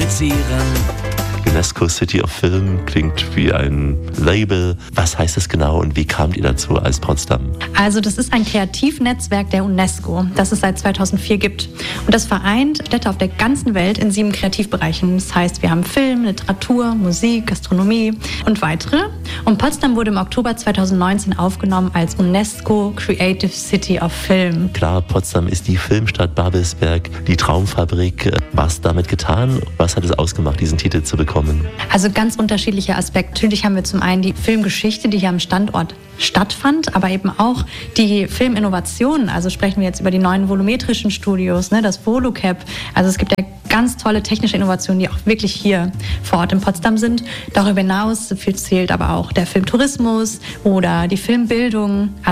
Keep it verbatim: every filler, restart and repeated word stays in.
musizieren. UNESCO City of Film klingt wie ein Label. Was heißt es genau und wie kamt ihr dazu als Potsdam? Also das ist ein Kreativnetzwerk der UNESCO, das es seit zweitausendvier gibt. Und das vereint Städte auf der ganzen Welt in sieben Kreativbereichen. Das heißt, wir haben Film, Literatur, Musik, Gastronomie und weitere. Und Potsdam wurde im Oktober zweitausendneunzehn aufgenommen als UNESCO Creative City of Film. Klar, Potsdam ist die Filmstadt Babelsberg, die Traumfabrik. Was damit getan? Was hat es ausgemacht, diesen Titel zu bekommen? Also ganz unterschiedliche Aspekte. Natürlich haben wir zum einen die Filmgeschichte, die hier am Standort stattfand, aber eben auch die Filminnovationen. Also sprechen wir jetzt über die neuen volumetrischen Studios, ne, das Volocap. Also es gibt ja ganz tolle technische Innovationen, die auch wirklich hier vor Ort in Potsdam sind. Darüber hinaus zählt aber auch der Filmtourismus oder die Filmbildung.